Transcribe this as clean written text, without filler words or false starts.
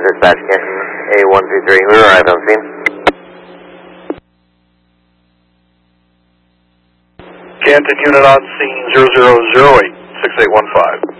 dispatch, Canton A123. We arrived on scene. Canton unit on scene 0008, 6815.